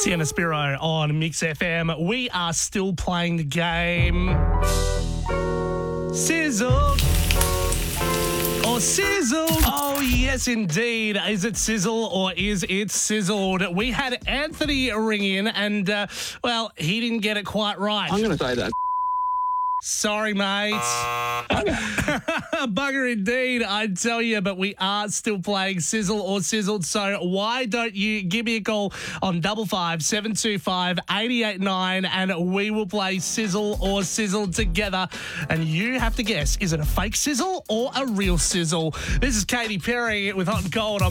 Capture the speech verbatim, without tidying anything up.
Sienna Spiro on Mix F M. We are still playing the game. Sizzle or sizzle? Oh, yes, indeed. Is it sizzle or is it sizzled? We had Anthony ring in and, uh, well, he didn't get it quite right. I'm going to say that. Sorry, mate. Bugger indeed, I tell you, but we are still playing Sizzle or Sizzled, so why don't you give me a call on double five seven two five eight eight nine and we will play Sizzle or Sizzled together, and you have to guess, is it a fake sizzle or a real sizzle? This is Katy Perry with Hot and Cold on